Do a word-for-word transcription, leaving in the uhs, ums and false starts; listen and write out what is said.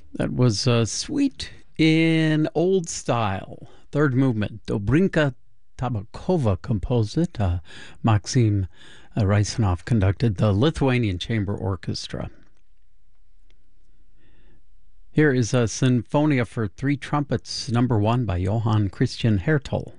That was uh, Suite in Old Style, third movement. Dobrinka Tabakova composed it. Uh, Maxim uh, Raisinov conducted the Lithuanian Chamber Orchestra. Here is a Sinfonia for Three Trumpets, number one by Johann Christian Hertel.